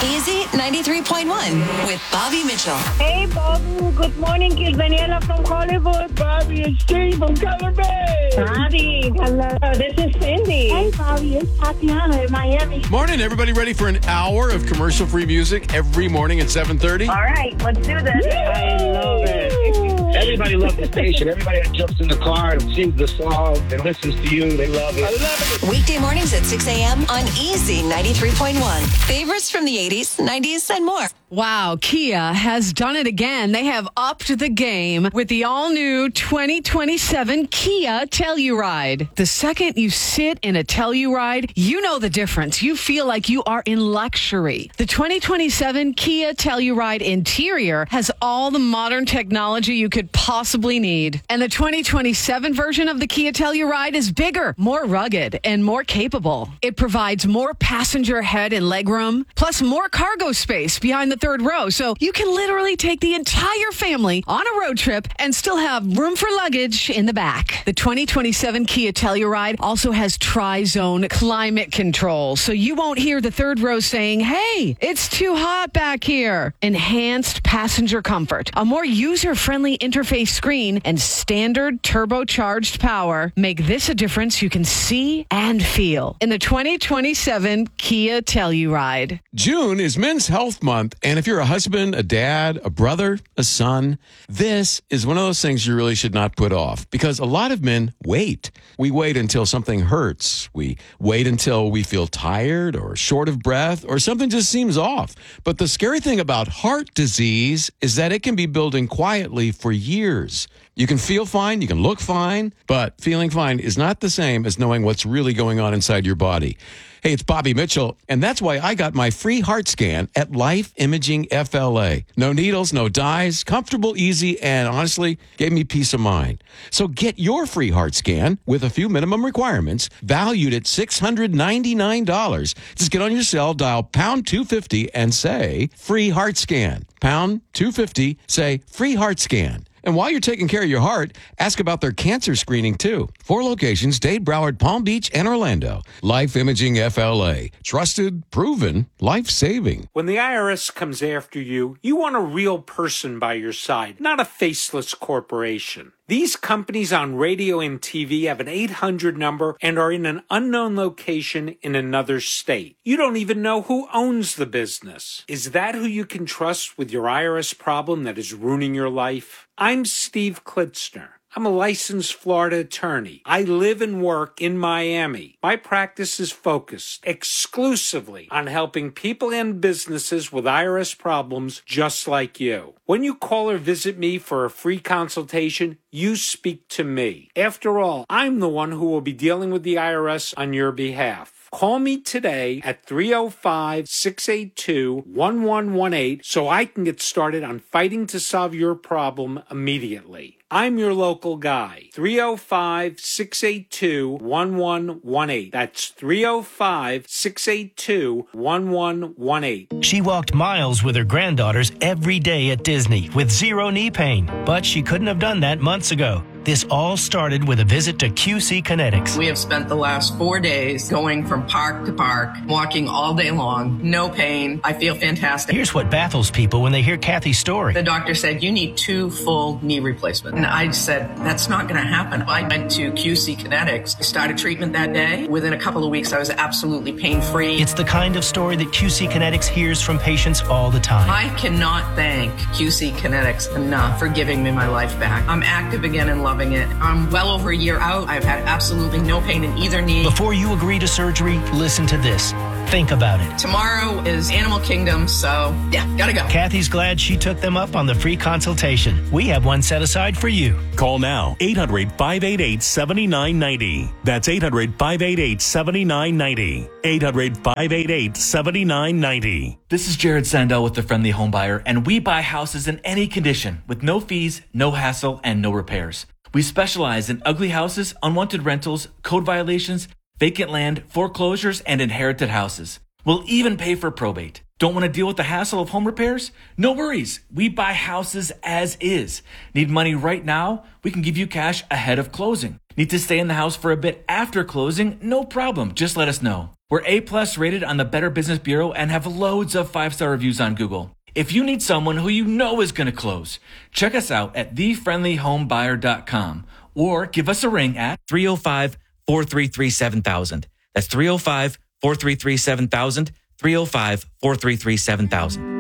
Easy 93.1 with Bobby Mitchell. Hey, Bobby. Good morning, kid. Daniela from Hollywood. Bobby, it's Steve from Color Bay. Bobby, hello. This is Cindy. Hey, Bobby. It's Tatiana in Miami. Morning, everybody. Ready for an hour of commercial-free music every morning at 7:30? All right, let's do this. I love it. Everybody loves the station. Everybody that jumps in the car and sings the song and listens to you, they love it. I love it. Weekday mornings at 6 a.m. on Easy 93.1. Favorites from the 80s, 90s, and more. Wow, Kia has done it again. They have upped the game with the all-new 2027 Kia Telluride. The second you sit in a Telluride, you know the difference. You feel like you are in luxury. The 2027 Kia Telluride interior has all the modern technology you could possibly need. And the 2027 version of the Kia Telluride is bigger, more rugged, and more capable. It provides more passenger head and legroom, plus more cargo space behind the third row. So you can literally take the entire family on a road trip and still have room for luggage in the back. The 2027 Kia Telluride also has tri-zone climate control, so you won't hear the third row saying, "Hey, it's too hot back here." Enhanced passenger comfort, a more user-friendly interface screen, and standard turbocharged power make this a difference you can see and feel in the 2027 Kia Telluride. June is Men's Health Month, and if you're a husband, a dad, a brother, a son, this is one of those things you really should not put off, because a lot of men wait. We wait until something hurts. We wait until we feel tired or short of breath or something just seems off. But the scary thing about heart disease is that it can be building quietly for years. You can feel fine, you can look fine, but feeling fine is not the same as knowing what's really going on inside your body. Hey, it's Bobby Mitchell, and that's why I got my free heart scan at Life Imaging FLA. No needles, no dyes, comfortable, easy, and honestly, gave me peace of mind. So get your free heart scan with a few minimum requirements, valued at $699. Just get on your cell, dial pound 250, and say, free heart scan. Pound 250, say, free heart scan. And while you're taking care of your heart, ask about their cancer screening, too. 4 locations, Dade, Broward, Palm Beach, and Orlando. Life Imaging FLA. Trusted, proven, life-saving. When the IRS comes after you, you want a real person by your side, not a faceless corporation. These companies on radio and TV have an 800 number and are in an unknown location in another state. You don't even know who owns the business. Is that who you can trust with your IRS problem that is ruining your life? I'm Steve Klitzner. I'm a licensed Florida attorney. I live and work in Miami. My practice is focused exclusively on helping people and businesses with IRS problems just like you. When you call or visit me for a free consultation, you speak to me. After all, I'm the one who will be dealing with the IRS on your behalf. Call me today at 305-682-1118 so I can get started on fighting to solve your problem immediately. I'm your local guy. 305-682-1118. That's 305-682-1118. She walked miles with her granddaughters every day at Disney with zero knee pain, but she couldn't have done that months ago. This all started with a visit to QC Kinetics. We have spent the last 4 days going from park to park, walking all day long, no pain. I feel fantastic. Here's what baffles people when they hear Kathy's story. The doctor said, you need 2 full knee replacements. And I said, that's not going to happen. I went to QC Kinetics. I started treatment that day. Within a couple of weeks, I was absolutely pain-free. It's the kind of story that QC Kinetics hears from patients all the time. I cannot thank QC Kinetics enough for giving me my life back. I'm active again and loving it. I'm well over a year out. I've had absolutely no pain in either knee. Before you agree to surgery, listen to this. Think about it. Tomorrow is Animal Kingdom, so yeah, gotta go. Kathy's glad she took them up on the free consultation. We have one set aside for you. Call now, 800-588-7990. That's 800-588-7990. 800-588-7990. This is Jared Sandell with The Friendly Home Buyer, and we buy houses in any condition with no fees, no hassle, and no repairs. We specialize in ugly houses, unwanted rentals, code violations, vacant land, foreclosures, and inherited houses. We'll even pay for probate. Don't want to deal with the hassle of home repairs? No worries. We buy houses as is. Need money right now? We can give you cash ahead of closing. Need to stay in the house for a bit after closing? No problem. Just let us know. We're A+ rated on the Better Business Bureau and have loads of 5-star reviews on Google. If you need someone who you know is going to close, check us out at thefriendlyhomebuyer.com or give us a ring at 305-433-7000. That's 305-433-7000, 305-433-7000.